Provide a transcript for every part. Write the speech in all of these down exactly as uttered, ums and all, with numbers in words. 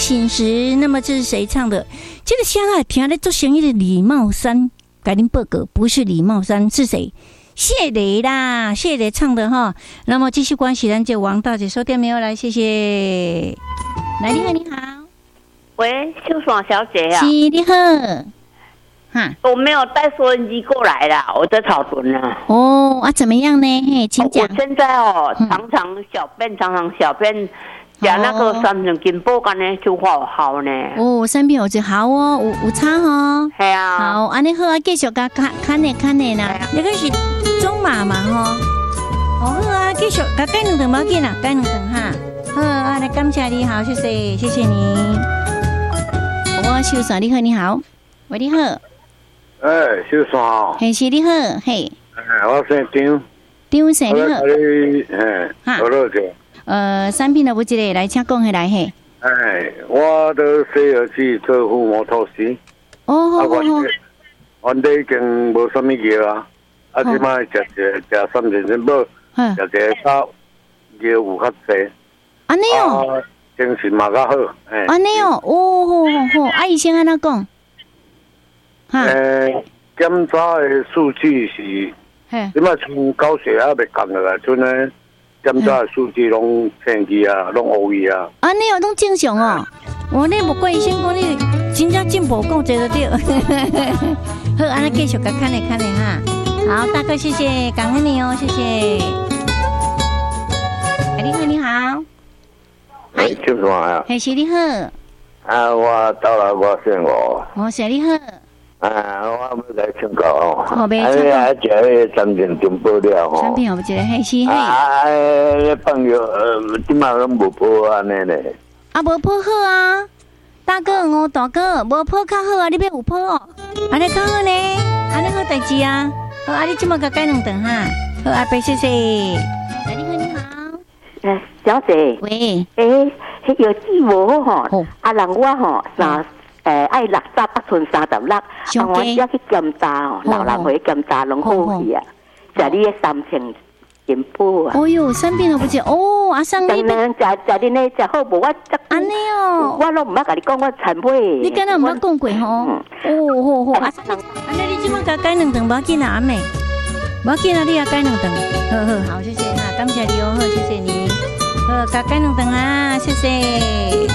寝时。那么这是谁唱的？这个声啊，听咧做生意的李茂山，改您报告，不是李茂山是谁？谢雷啦，谢雷唱的哈。那么继续关系，咱就王大姐收电没有来，谢谢。来，你好，你好， 喂，秀爽小姐啊， 是你好，哈， 我没有带收音机过来啦，我在草屯呢。 哦啊，怎么样呢？嘿，请讲。 我现在哦， 嗯常常小便，常常小便。讲那个三层金箔干呢，就好好呢。 哦，三片有就好哦，有有差哦。 系啊。 好，安尼好啊，继续甲看看呢看呢啦。那个是中马嘛吼。哦好啊，继续甲改两顿冇紧啦，改两顿哈。好啊，来感谢你好，谢谢谢谢你。我秀爽你好你好，喂你好。 哎，秀爽好。 嘿是你好嘿。 哎，我姓张。 张生你好。 哎，好多谢。 呃，产品的有一个来，请讲起来嘿。 哎，我都洗耳机做腹膜透析。 哦，好好好。 阮哋已经无啥物药啊，啊，即摆食食食三全全宝，食一个较药有较济。 安尼哦。 精神嘛较好。哎。 安尼哦，哦，好好好，啊，医生安怎讲？ 哈。诶，检查的数据是，即摆从高血压未降落来，阵呢。检查的数据拢正去啊，拢乌去啊。 啊，你有拢正常哦。我你无怪医生讲你真正进步够侪就对。好，安尼继续甲看咧看咧哈。好，大哥谢谢，感恩你哦，谢谢。哎，你好，你好。 哎，叫什么呀？ 嘿，是你好。 啊，我到了，我姓我。 我是你好。 啊，我要来请教哦。 好呗， 请教。啊，食迄个三片中报了吼。 三片有一个嘿是嘿。 啊，迄放药呃，即马拢无报安尼咧。 啊，无报好啊，大哥哦，大哥，无报较好啊，你要有报哦，安尼较好呢，安尼好代志啊。好，啊，你即马甲改两顿哈。好，阿伯谢谢。来，你好，你好。 哎，小姐。 喂。 诶，迄药剂无好吼，啊，人我吼三。诶，爱六十八寸三十六，啊，我只去检查哦，老人去检查拢好去啊。食你个三千金宝啊！ 哦哟，三片都不吃哦，阿生你。 能能食食你呢食好无？我这安尼哦， 我拢唔捌甲你讲我残尾。 你敢若唔捌讲过吼？哦好好，阿生，安尼你即马甲改两顿，无要紧啊，阿妹，无要紧啊，你也改两顿。好好好，谢谢哈，感谢你哦，好，谢谢你。好，甲改两顿啊，谢谢。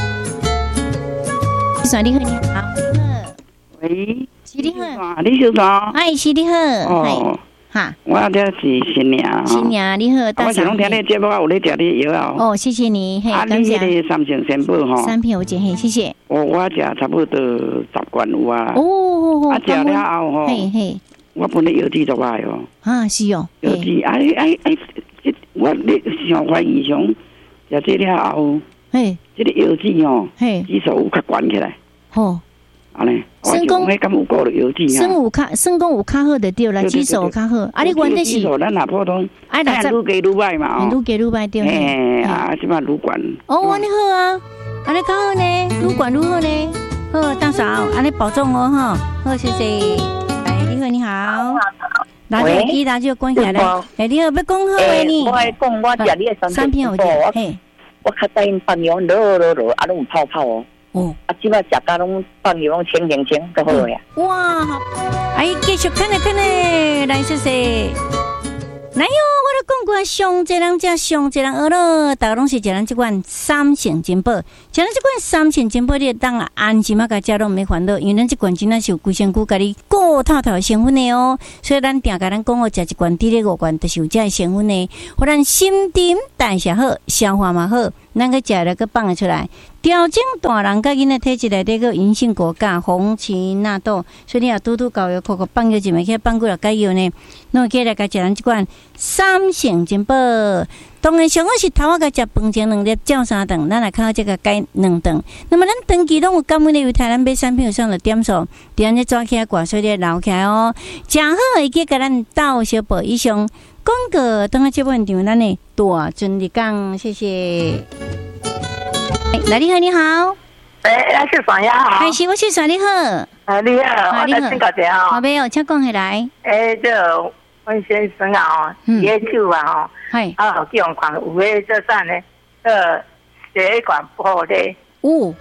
你好，你好， 喂， 是你好， 你小爽， 哎，是你好， 哦， 哈， 我这是新娘， 新娘你好， 我想听你节目，有咧食你药啊， 哦，谢谢你，嘿， 啊，你迄个三成仙宝吼， 三片有钱，嘿，谢谢， 我我食差不多十罐有啊， 哦， 啊，食了后吼， 嘿嘿， 我本来药剂做歹哦， 啊，是哦， 药剂，哎哎哎，我你上怀疑上食这了后，嘿，这个药剂哦，嘿，指数有较悬起来。吼，安尼，算讲迄敢有过了药剂啊？算有较，算讲有较好的对啦，指数较好。啊，你原的是指数咱若普通，哎，六十愈加愈歹嘛，愈加愈歹对。嘿，啊，即摆愈悬。哦，安尼好啊，安尼较好呢，愈悬愈好呢。好，大嫂，安尼保重哦哈。好，谢谢。来，你好，你好。拿手机拿就关起来。哎，你好，要讲好诶你。我爱讲，我食你诶三片有我嘿，我较早因放药落落落，啊，拢有泡泡哦。哦，啊，即摆食甲拢放药拢清清清，都好呀。哇，哎，继续看咧看咧，来谢谢。来哟，我都讲过，上济人食上济人学咯，大家拢是食咱即款三成金宝，食咱即款三成金宝，你当啊安心啊，甲食拢毋免烦恼，因为咱即款真正是有规身躯甲你固透透的成分的哦，所以咱定甲咱讲哦，食一罐滴咧五罐，就是有这个成分的，互咱心沉代谢好，消化嘛好，咱个食了个放得出来。调整大人甲囡仔体质内底个银杏果苷、红荠纳豆，所以你若拄拄搞药，扣扣放药一枚，去放几落解药呢？侬起来甲食咱即款三成金宝。当然上好是头仔甲食饭前两粒，照三顿，咱来靠这个解两顿。那么咱长期拢有感染的犹太咱买产品有上的点数，伫安尼抓起来挂，所以你留起来哦。食好会记甲咱斗小宝以上广告，等下节目现场咱的大尊日讲，谢谢。来，你好，你好。哎，我是爽呀，好。还是我是爽，你好。啊，你好，我来请教一下哦。好没有，请讲起来。诶，这阮先生啊，哦，野酒啊，哦，系啊，健康有诶，这啥呢？呃，血管不好的。有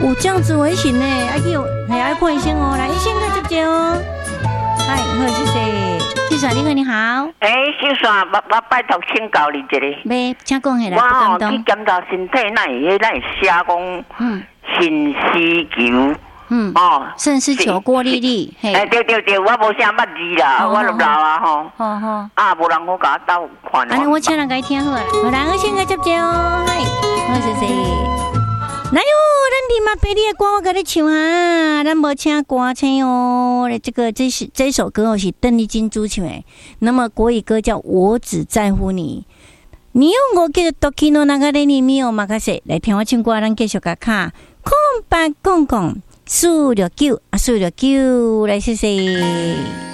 哦，这样子危险呢，爱去还要看医生哦。来，医生快接接哦。嗨，好，谢谢。先生，你好，你好。 哎、欸，先生，我我拜托请教你一个。 没，请讲下来。 我吼去检查身体，那会那会写讲，嗯，肾丝球。 嗯哦，肾丝球过滤率， 嘿，哎对对对，我无啥捌字啦，我都老啊吼， 好好， 啊无人好甲我斗看。 安尼我请人甲伊听好啦，好，人我先甲接接哦，嗨，好谢谢。来哟，咱立马陪你的歌我甲你唱啊，咱无请歌星哦，这个这是这首歌哦是邓丽君主唱的，那么国语歌叫《我只在乎你》。日本語叫做時の流れに身を任せ，來聽我唱歌，咱繼續甲卡空白公公。數六九啊，數六九，來謝謝。